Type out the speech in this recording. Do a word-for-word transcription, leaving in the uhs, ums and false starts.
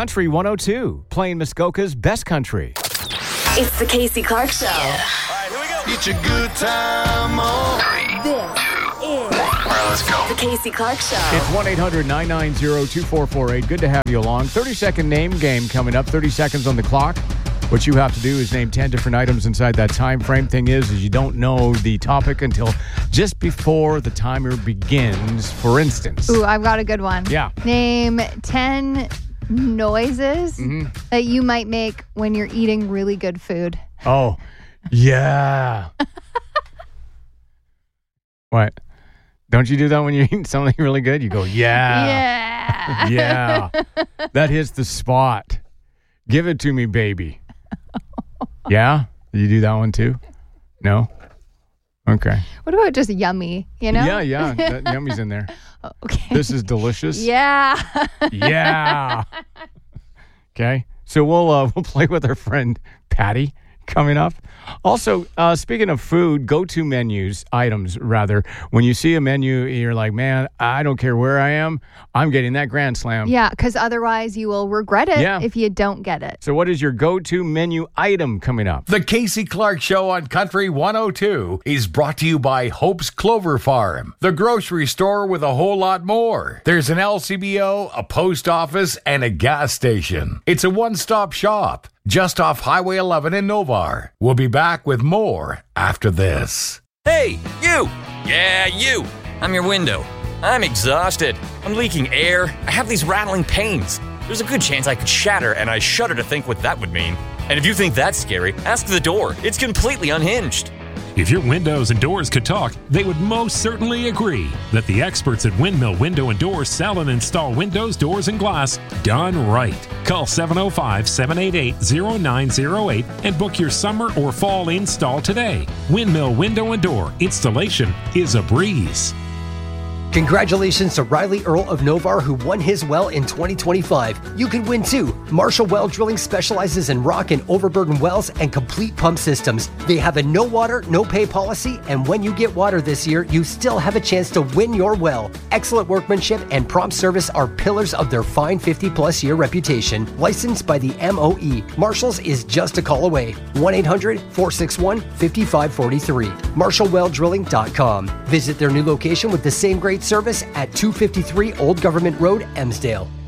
Country one oh two, playing Muskoka's best country. It's the Casey Clark Show. Yeah. All right, here we go. Get your good time on. This is All right, let's go. the Casey Clark Show. It's one eight hundred nine nine zero two four four eight. Good to have you along. thirty-second name game coming up. thirty seconds on the clock. What you have to do is name ten different items inside that time frame. Thing is, is you don't know the topic until just before the timer begins. For instance. Ooh, I've got a good one. Yeah. Name ten noises Mm-hmm. that you might make when you're eating really good food. Oh, yeah. What? Don't you do that when you're eating something really good? You go, yeah. Yeah. Yeah. That hits the spot. Give it to me, baby. Yeah? You do that one too? No? Okay. What about just yummy, you know? Yeah, yeah. That yummy's in there. Oh, okay. This is delicious. Yeah. Yeah. Okay. So we'll uh, we'll play with our friend Patty coming up. Also, uh, speaking of food, go-to menus, items rather. When you see a menu, you're like, man, I don't care where I am. I'm getting that Grand Slam. Yeah, because otherwise you will regret it Yeah. if you don't get it. So what is your go-to menu item coming up? The Casey Clark Show on Country one oh two is brought to you by Hope's Clover Farm, the grocery store with a whole lot more. There's an L C B O, a post office, and a gas station. It's a one-stop shop just off Highway eleven in Novar. We'll be back with more after this. Hey, you! Yeah, you! I'm your window. I'm exhausted. I'm leaking air. I have these rattling pains. There's a good chance I could shatter, and I shudder to think what that would mean. And if you think that's scary, ask the door. It's completely unhinged. If your windows and doors could talk, they would most certainly agree that the experts at Windmill Window and Doors sell and install windows, doors, and glass done right. Call seven oh five, seven eight eight, oh nine oh eight and book your summer or fall install today. Windmill Window and Door installation is a breeze. Congratulations to Riley Earl of Novar, who won his well in twenty twenty-five. You can win too. Marshall Well Drilling specializes in rock and overburden wells and complete pump systems. They have a no water, no pay policy, and when you get water this year, you still have a chance to win your well. Excellent workmanship and prompt service are pillars of their fine fifty plus year reputation. Licensed by the M O E, Marshall's is just a call away. one eight hundred, four six one, five five four three. marshall well drilling dot com. Visit their new location with the same great service at two fifty-three Old Government Road, Emsdale.